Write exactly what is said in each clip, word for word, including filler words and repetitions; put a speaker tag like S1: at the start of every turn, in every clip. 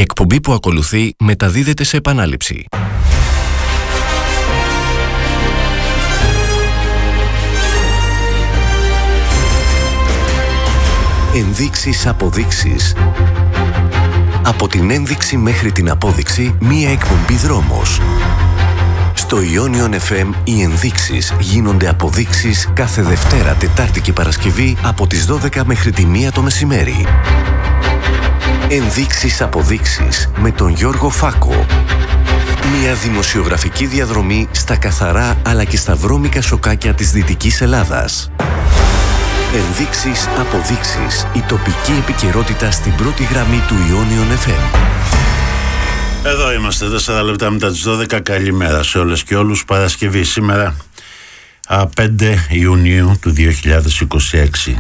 S1: εκπομπή που ακολουθεί μεταδίδεται σε επανάληψη. Ενδείξεις, αποδείξεις. Από την ένδειξη μέχρι την απόδειξη, μία εκπομπή δρόμος. Στο Ionion εφ εμ οι ενδείξεις γίνονται αποδείξεις κάθε Δευτέρα, Τετάρτη και Παρασκευή από τις δώδεκα μέχρι τη μία το μεσημέρι. Ενδείξεις, αποδείξεις με τον Γιώργο Φάκο. Μια δημοσιογραφική διαδρομή στα καθαρά αλλά και στα βρώμικα σοκάκια της Δυτικής Ελλάδας. Ενδείξεις, αποδείξεις. Η τοπική επικαιρότητα στην πρώτη γραμμή του Ionion εφ εμ.
S2: Εδώ είμαστε, τέσσερα λεπτά μετά τις δώδεκα. Καλημέρα σε όλες και όλους. Παρασκευή σήμερα, πέντε Ιουνίου του δύο χιλιάδες είκοσι έξι.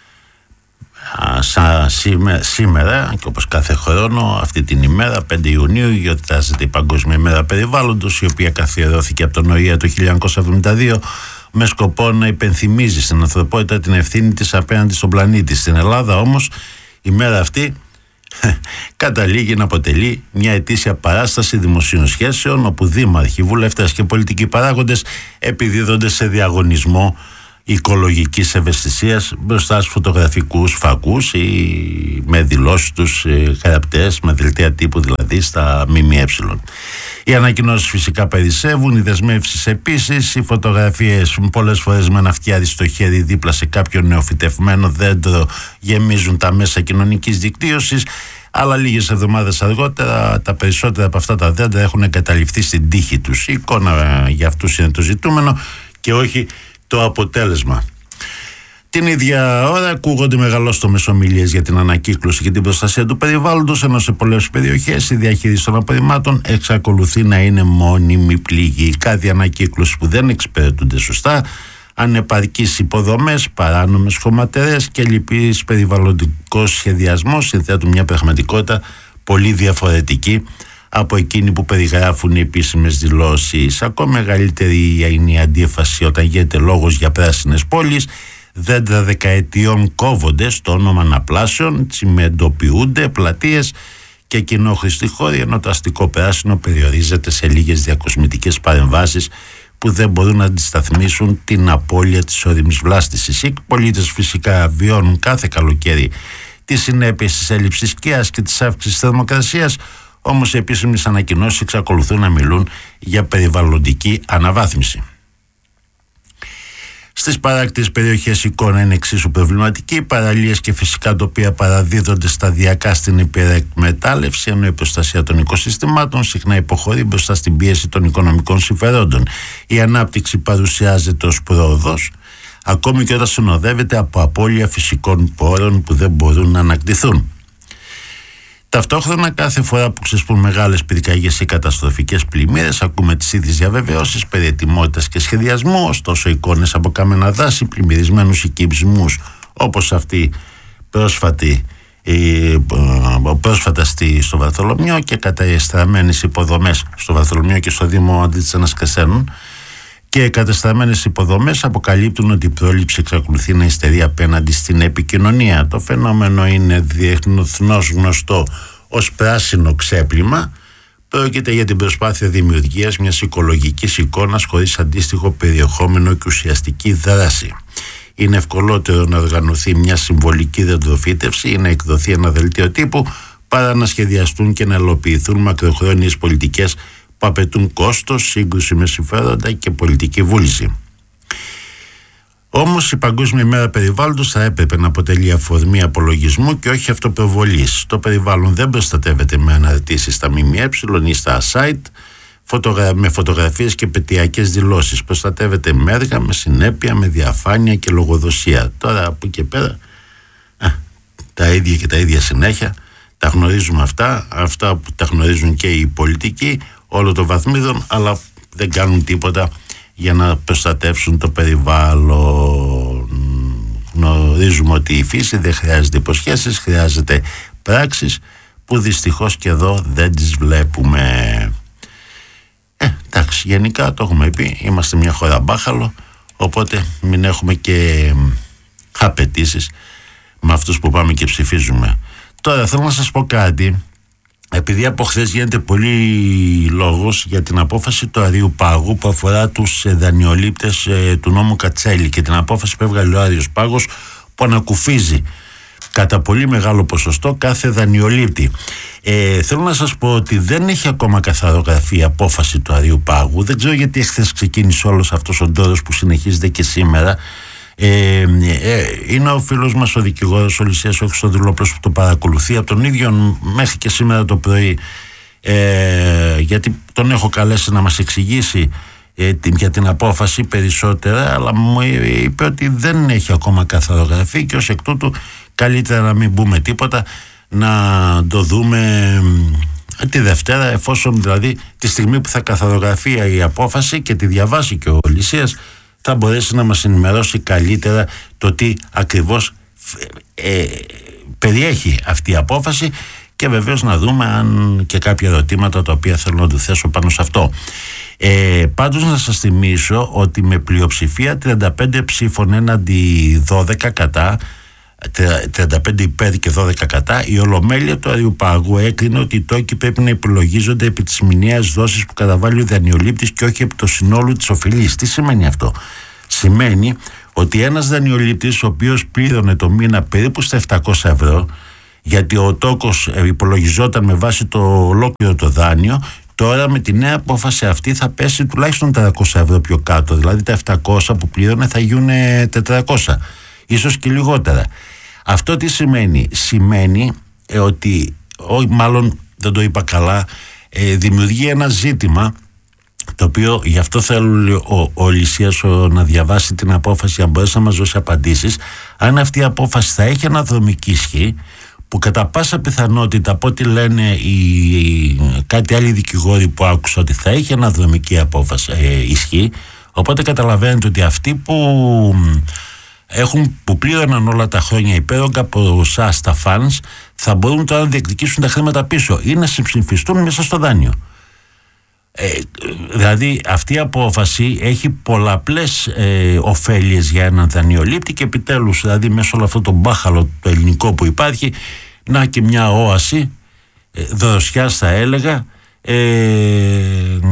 S2: Σαν σήμερα, σήμερα και όπως κάθε χρόνο αυτή την ημέρα, πέντε Ιουνίου, γιορτάζεται η Παγκόσμια ημέρα περιβάλλοντος, η οποία καθιερώθηκε από τον ΟΗΕ το χίλια εννιακόσια εβδομήντα δύο με σκοπό να υπενθυμίζει στην ανθρωπότητα την ευθύνη της απέναντι στον πλανήτη. Στην Ελλάδα όμως η μέρα αυτή καταλήγει να αποτελεί μια ετήσια παράσταση δημοσίων σχέσεων, όπου δήμαρχοι, βουλευτές και πολιτικοί παράγοντες επιδίδονται σε διαγωνισμό οικολογικής ευαισθησίας μπροστά στους φωτογραφικούς φακούς ή με δηλώσεις τους χαρακτές, με δελτία τύπου δηλαδή στα ΜΜΕ. Οι ανακοινώσεις φυσικά περισσεύουν, οι δεσμεύσεις επίσης, οι φωτογραφίες πολλές φορές με ένα φτιάρι στο χέρι δίπλα σε κάποιο νεοφυτευμένο δέντρο γεμίζουν τα μέσα κοινωνικής δικτύωσης, αλλά λίγες εβδομάδες αργότερα τα περισσότερα από αυτά τα δέντρα έχουν εγκαταλειφθεί στην τύχη τους. Η εικόνα για αυτούς είναι το ζητούμενο και όχι το αποτέλεσμα. Την ίδια ώρα ακούγονται μεγαλόστομες ομιλίες για την ανακύκλωση και την προστασία του περιβάλλοντος, ενώ σε πολλές περιοχές η διαχείριση των απορριμμάτων εξακολουθεί να είναι μόνιμη πληγή. Κάθε ανακύκλωση που δεν εξυπηρετούνται σωστά, ανεπαρκείς υποδομές, παράνομες χωματερές και λυπής περιβαλλοντικός σχεδιασμός συνθέτουν μια πραγματικότητα πολύ διαφορετική από εκείνη που περιγράφουν οι επίσημες δηλώσεις. Ακόμα μεγαλύτερη είναι η αντίφαση όταν γίνεται λόγος για πράσινες πόλεις. Δέντρα δεκαετιών κόβονται στο όνομα αναπλάσεων, τσιμεντοποιούνται πλατείες και κοινόχρηστοι χώροι, ενώ το αστικό πράσινο περιορίζεται σε λίγες διακοσμητικές παρεμβάσεις που δεν μπορούν να αντισταθμίσουν την απώλεια της όριμης βλάστησης. Οι πολίτες φυσικά βιώνουν κάθε καλοκαίρι τις συνέπειες της έλλειψης σκιάς και της αύξησης της θερμοκρασίας, όμως οι επίσημες ανακοινώσεις εξακολουθούν να μιλούν για περιβαλλοντική αναβάθμιση. Στις παράκτιες περιοχές η εικόνα είναι εξίσου προβληματική. Παραλίες και φυσικά τοπία παραδίδονται σταδιακά στην υπερεκμετάλλευση, ενώ η προστασία των οικοσυστημάτων συχνά υποχωρεί μπροστά στην πίεση των οικονομικών συμφερόντων. Η ανάπτυξη παρουσιάζεται ως πρόοδος, ακόμη και όταν συνοδεύεται από απώλεια φυσικών πόρων που δεν μπορούν να ανακτηθούν. Ταυτόχρονα, κάθε φορά που ξεσπούν μεγάλες πυρκαγιές ή καταστροφικές πλημμύρες, ακούμε τις ίδιες διαβεβαιώσεις περί ετοιμότητας και σχεδιασμού, ωστόσο εικόνες από κάμενα δάση, πλημμυρισμένους οικισμούς, όπως αυτή πρόσφατη, πρόσφατα στη, στο Βαρθολομείο, και κατεστραμμένες υποδομές στο Βαρθολομείο και στο Δήμο Αντίτσανας Κασένων, και οι κατεστραμμένες υποδομές αποκαλύπτουν ότι η πρόληψη εξακολουθεί να υστερεί απέναντι στην επικοινωνία. Το φαινόμενο είναι διεθνώς γνωστό ως πράσινο ξέπλυμα. Πρόκειται για την προσπάθεια δημιουργίας μιας οικολογικής εικόνας χωρίς αντίστοιχο περιεχόμενο και ουσιαστική δράση. Είναι ευκολότερο να οργανωθεί μια συμβολική δεντροφύτευση ή να εκδοθεί ένα δελτίο τύπου παρά να σχεδιαστούν και να ελοποιηθούν μακροχρόνιες πολιτικές που απαιτούν κόστος, σύγκρουση με συμφέροντα και πολιτική βούληση. Όμως η Παγκόσμια ημέρα περιβάλλοντος θα έπρεπε να αποτελεί αφορμή απολογισμού και όχι αυτοπροβολής. Το περιβάλλον δεν προστατεύεται με αναρτήσεις στα ΜΜΕ ή στα site φωτογρα... με φωτογραφίες και πετειακές δηλώσεις. Προστατεύεται με έργα, με συνέπεια, με διαφάνεια και λογοδοσία. Τώρα από εκεί και πέρα α, τα ίδια και τα ίδια συνέχεια. Τα γνωρίζουμε αυτά, αυτά που τα γνωρίζουν και οι πολιτικοί όλο το βαθμίδων, αλλά δεν κάνουν τίποτα για να προστατεύσουν το περιβάλλον. Γνωρίζουμε ότι η φύση δεν χρειάζεται υποσχέσεις, χρειάζεται πράξεις που δυστυχώς και εδώ δεν τις βλέπουμε. Ε, εντάξει, γενικά το έχουμε πει, είμαστε μια χώρα μπάχαλο, οπότε μην έχουμε και απαιτήσεις με αυτούς που πάμε και ψηφίζουμε. Τώρα θέλω να σας πω κάτι. επειδή από χθες γίνεται πολύ λόγος για την απόφαση του Αρείου Πάγου που αφορά τους δανειολήπτες του νόμου Κατσέλη και την απόφαση που έβγαλε ο Άριος Πάγος που ανακουφίζει κατά πολύ μεγάλο ποσοστό κάθε δανειολήπτη. Ε, θέλω να σας πω ότι δεν έχει ακόμα καθαρογραφεί η απόφαση του Αρείου Πάγου. Δεν ξέρω γιατί εχθές ξεκίνησε όλος αυτός ο ντόρος που συνεχίζεται και σήμερα. Ε, ε, είναι ο φίλος μας ο δικηγόρος ο Λυσίας ο Χριστοδουλόπουλος που το παρακολουθεί από τον ίδιο μέχρι και σήμερα το πρωί, ε, γιατί τον έχω καλέσει να μας εξηγήσει ε, την, για την απόφαση περισσότερα, αλλά μου είπε ότι δεν έχει ακόμα καθαρογραφεί και ως εκ τούτου καλύτερα να μην πούμε τίποτα, να το δούμε ε, τη Δευτέρα, εφόσον δηλαδή τη στιγμή που θα καθαρογραφεί η απόφαση και τη διαβάσει και ο Λυσίας, θα μπορέσει να μας ενημερώσει καλύτερα το τι ακριβώς ε, περιέχει αυτή η απόφαση και βεβαίως να δούμε αν και κάποια ερωτήματα τα οποία θέλω να του θέσω πάνω σε αυτό. Ε, πάντως να σας θυμίσω ότι με πλειοψηφία τριάντα πέντε ψήφων έναντι δώδεκα κατά, τριάντα πέντε υπέρ και δώδεκα κατά, η Ολομέλεια του Αρείου Πάγου έκρινε ότι οι τόκοι πρέπει να υπολογίζονται επί της μηνιαίας δόσης που καταβάλει ο δανειολήπτης και όχι επί το συνόλου της οφειλής. Τι σημαίνει αυτό? Σημαίνει ότι ένας δανειολήπτης ο οποίος πλήρωνε το μήνα περίπου στα επτακόσια ευρώ, γιατί ο τόκος υπολογιζόταν με βάση το ολόκληρο το δάνειο, τώρα με τη νέα απόφαση αυτή θα πέσει τουλάχιστον τετρακόσια ευρώ πιο κάτω, δηλαδή τα επτακόσια που πλήρωνε θα γίνουν τετρακόσια, ίσως και λιγότερα. Αυτό τι σημαίνει? Σημαίνει ε, ότι, ό, μάλλον δεν το είπα καλά, ε, δημιουργεί ένα ζήτημα το οποίο γι' αυτό θέλω ο, ο Λυσίας να διαβάσει την απόφαση για να μπορέσει να μας δώσει απαντήσεις. Αν αυτή η απόφαση θα έχει αναδρομική ισχύ, που κατά πάσα πιθανότητα από ό,τι λένε οι, οι, κάτι άλλοι δικηγόροι που άκουσα ότι θα έχει αναδρομική απόφαση ε, ισχύ, οπότε καταλαβαίνετε ότι αυτοί που έχουν, που πλήρωναν όλα τα χρόνια υπέρογκα ποσά στα funds θα μπορούν τώρα να διεκδικήσουν τα χρήματα πίσω ή να συμψηφιστούν μέσα στο δάνειο. Ε, δηλαδή αυτή η απόφαση έχει πολλαπλές ε, ωφέλειες για έναν δανειολήπτη και επιτέλους δηλαδή μέσα όλο αυτό το μπάχαλο το ελληνικό που υπάρχει, να και μια όαση ε, δροσιάς θα έλεγα ε,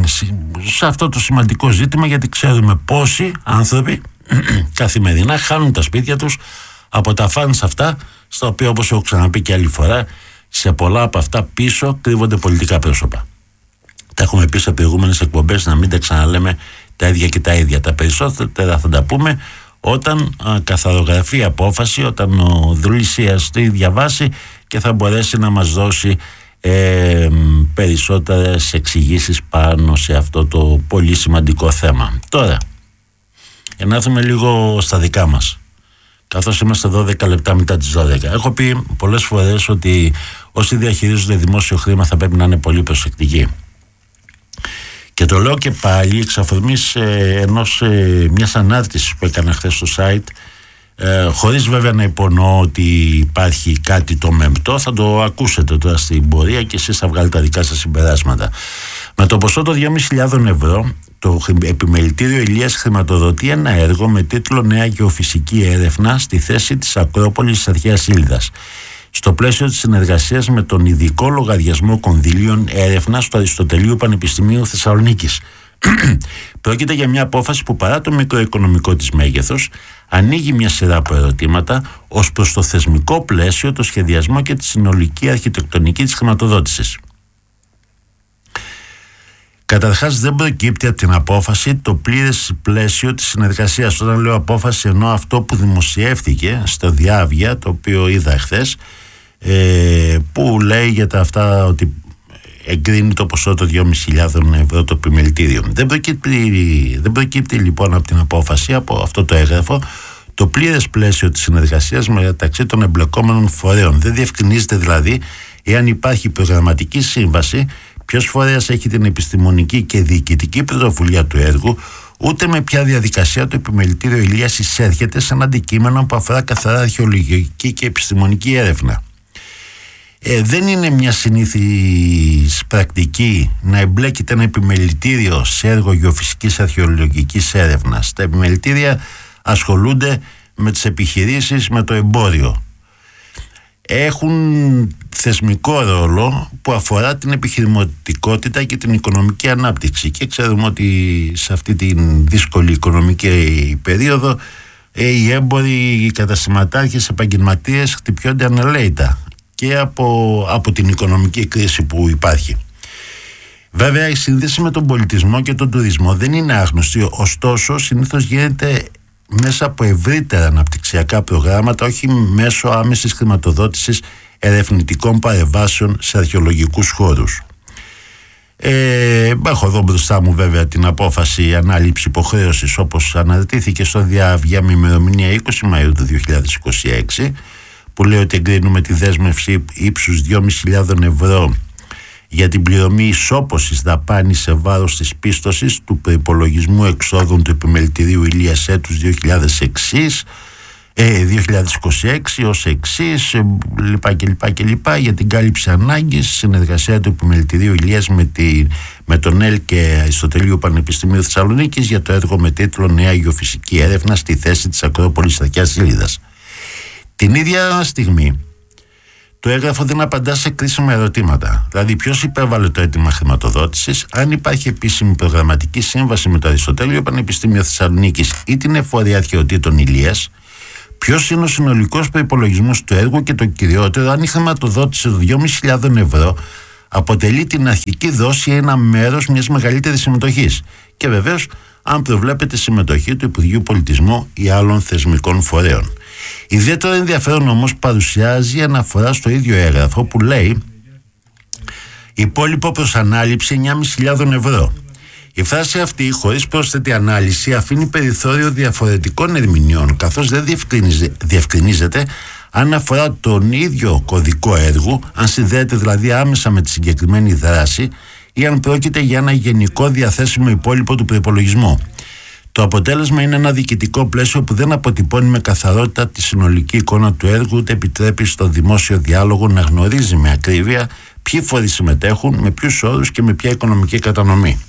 S2: σε αυτό το σημαντικό ζήτημα, γιατί ξέρουμε πόσοι άνθρωποι καθημερινά χάνουν τα σπίτια τους από τα φανς αυτά, στα οποία όπως έχω ξαναπεί και άλλη φορά, σε πολλά από αυτά πίσω κρύβονται πολιτικά πρόσωπα. Τα έχουμε πει σε προηγούμενες εκπομπές, να μην τα ξαναλέμε τα ίδια και τα ίδια. Τα περισσότερα θα τα πούμε όταν α, καθαρογραφεί η απόφαση, όταν ο Λυσίας τη διαβάσει και θα μπορέσει να μας δώσει ε, περισσότερες εξηγήσεις πάνω σε αυτό το πολύ σημαντικό θέμα. Τώρα, για να έρθουμε λίγο στα δικά μας, καθώς είμαστε δώδεκα λεπτά μετά τις δώδεκα. Έχω πει πολλές φορές ότι όσοι διαχειρίζονται δημόσιο χρήμα θα πρέπει να είναι πολύ προσεκτικοί. Και το λέω και πάλι εξ αφορμής ε, ενός, ε, μιας ανάρτησης που έκανα χθες στο site, ε, χωρίς βέβαια να υπονοώ ότι υπάρχει κάτι το μεμπτό, θα το ακούσετε τώρα στην πορεία και εσείς θα βγάλετε τα δικά σας συμπεράσματα. Με το ποσό των δυόμισι χιλιάδες ευρώ, το επιμελητήριο Ηλίας χρηματοδοτεί ένα έργο με τίτλο «Νέα γεωφυσική έρευνα» στη θέση της Ακρόπολης της Αρχαίας Ήλδας, στο πλαίσιο της συνεργασίας με τον Ειδικό Λογαριασμό Κονδυλίων Έρευνας του Αριστοτελείου Πανεπιστημίου Θεσσαλονίκης. Πρόκειται για μια απόφαση που παρά το μικροοικονομικό της μέγεθος ανοίγει μια σειρά από ερωτήματα ως προς το θεσμικό πλαίσιο, το σχεδιασμό και τη συνολική αρχιτεκτονική της χρηματοδότησης. Καταρχάς δεν προκύπτει από την απόφαση το πλήρες πλαίσιο της συνεργασίας. Όταν λέω απόφαση εννοώ αυτό που δημοσιεύτηκε στο Διάβια, το οποίο είδα χθες, ε, που λέει για τα αυτά ότι εγκρίνει το ποσό των δυόμισι χιλιάδες ευρώ το επιμελητήριο. Δεν προκύπτει, δεν προκύπτει λοιπόν από την απόφαση, από αυτό το έγγραφο, το πλήρες πλαίσιο της συνεργασίας μεταξύ των εμπλεκόμενων φορέων. Δεν διευκρινίζεται δηλαδή εάν υπάρχει προγραμματική σύμβαση, ποιος φορέας έχει την επιστημονική και διοικητική πρωτοβουλία του έργου, ούτε με ποια διαδικασία το επιμελητήριο Ηλίας εισέρχεται σε ένα αντικείμενο που αφορά καθαρά αρχαιολογική και επιστημονική έρευνα. Ε, δεν είναι μια συνήθις πρακτική να εμπλέκεται ένα επιμελητήριο σε έργο γεωφυσικής αρχαιολογικής έρευνας. Τα επιμελητήρια ασχολούνται με τις επιχειρήσεις, με το εμπόριο. έχουν θεσμικό ρόλο που αφορά την επιχειρηματικότητα και την οικονομική ανάπτυξη, και ξέρουμε ότι σε αυτή την δύσκολη οικονομική περίοδο οι έμποροι, οι καταστηματάρχες, οι επαγγελματίες χτυπιόνται αναλέητα και από, από την οικονομική κρίση που υπάρχει. Βέβαια η σύνδεση με τον πολιτισμό και τον τουρισμό δεν είναι άγνωστη, ωστόσο συνήθως γίνεται μέσα από ευρύτερα αναπτυξιακά προγράμματα, όχι μέσω άμεσης χρηματοδότησης ερευνητικών παρεμβάσεων σε αρχαιολογικούς χώρους. Ε, έχω εδώ μπροστά μου βέβαια την απόφαση ανάληψη υποχρέωσης, όπως αναρτήθηκε στο Διάβια με ημερομηνία είκοσι Μαΐου του δύο χιλιάδες είκοσι έξι, που λέει ότι εγκρίνουμε τη δέσμευση ύψους δυόμισι χιλιάδες ευρώ για την πληρωμή ισόπωσης δαπάνης σε βάρος της πίστοσης του προϋπολογισμού εξόδων του επιμελητηρίου Ηλίας έτους δύο χιλιάδες είκοσι έξι ως εξής, λοιπά και λοιπά και λοιπά, για την κάλυψη ανάγκης, συνεργασία του επιμελητηρίου Ηλίας με, τη, με τον ΕΛ και Αριστοτελείου Πανεπιστημίου Θεσσαλονίκης για το έργο με τίτλο Νέα Γεωφυσική Έρευνα στη θέση της Ακρόπολης Σταχιάς Σελίδας. Την ίδια στιγμή το έγγραφο δεν απαντά σε κρίσιμα ερωτήματα. Δηλαδή, ποιος υπέβαλε το αίτημα χρηματοδότησης, αν υπάρχει επίσημη προγραμματική σύμβαση με το Αριστοτέλειο Πανεπιστήμιο Θεσσαλονίκης ή την Εφορία Αρχαιοτήτων Ηλίας, ποιος είναι ο συνολικός προϋπολογισμός του έργου και το κυριότερο, αν η χρηματοδότηση των δυόμισι χιλιάδες ευρώ αποτελεί την αρχική δόση ή ένα μέρος μιας μεγαλύτερης συμμετοχής. Και βεβαίως, αν προβλέπεται συμμετοχή του Υπουργείου Πολιτισμού ή άλλων θεσμικών φορέων. Ιδιαίτερο ενδιαφέρον όμως παρουσιάζει αναφορά στο ίδιο έγγραφο που λέει υπόλοιπο προς ανάληψη εννιά χιλιάδες πεντακόσια ευρώ. Η φράση αυτή, χωρίς πρόσθετη ανάλυση, αφήνει περιθώριο διαφορετικών ερμηνεών, καθώς δεν διευκρινίζεται αν αφορά τον ίδιο κωδικό έργου, αν συνδέεται δηλαδή άμεσα με τη συγκεκριμένη δράση ή αν πρόκειται για ένα γενικό διαθέσιμο υπόλοιπο του προϋπολογισμού. Το αποτέλεσμα είναι ένα διοικητικό πλαίσιο που δεν αποτυπώνει με καθαρότητα τη συνολική εικόνα του έργου, ούτε επιτρέπει στο δημόσιο διάλογο να γνωρίζει με ακρίβεια ποιοι φορείς συμμετέχουν, με ποιους όρους και με ποια οικονομική κατανομή.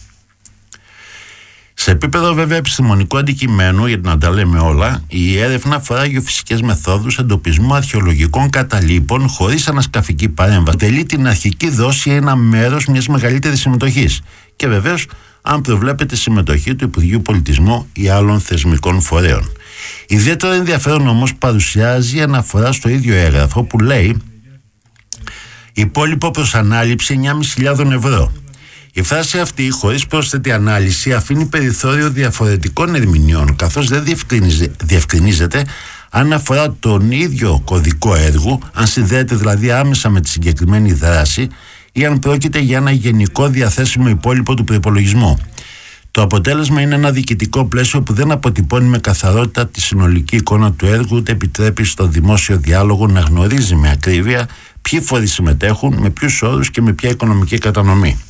S2: Σε επίπεδο βέβαια επιστημονικού αντικειμένου, για να τα λέμε όλα, η έρευνα αφορά γεωφυσικές μεθόδους εντοπισμού αρχαιολογικών καταλήπων χωρίς ανασκαφική παρέμβαση. Τελεί την αρχική δόση ένα μέρος μιας μεγαλύτερης συμμετοχής. Και βεβαίως, αν προβλέπεται συμμετοχή του Υπουργείου Πολιτισμού ή άλλων θεσμικών φορέων. Ιδιαίτερο ενδιαφέρον όμως παρουσιάζει αναφορά στο ίδιο έγγραφο που λέει υπόλοιπο προς ανάληψη εννιά χιλιάδες ευρώ. Η φράση αυτή, χωρίς πρόσθετη ανάλυση, αφήνει περιθώριο διαφορετικών ερμηνεών, καθώς δεν διευκρινίζεται αν αφορά τον ίδιο κωδικό έργου, αν συνδέεται δηλαδή άμεσα με τη συγκεκριμένη δράση ή αν πρόκειται για ένα γενικό διαθέσιμο υπόλοιπο του προϋπολογισμού. Το αποτέλεσμα είναι ένα διοικητικό πλαίσιο που δεν αποτυπώνει με καθαρότητα τη συνολική εικόνα του έργου, ούτε επιτρέπει στο δημόσιο διάλογο να γνωρίζει με ακρίβεια ποιοι φορείς συμμετέχουν, με ποιους όρους και με ποια οικονομική κατανομή.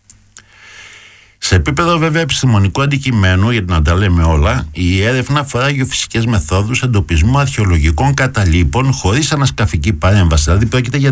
S2: Σε επίπεδο βέβαια επιστημονικού αντικειμένου, για να τα λέμε όλα, η έρευνα αφορά γεωφυσικές μεθόδους εντοπισμού αρχαιολογικών καταλήπων χωρίς ανασκαφική παρέμβαση. Δηλαδή πρόκειται για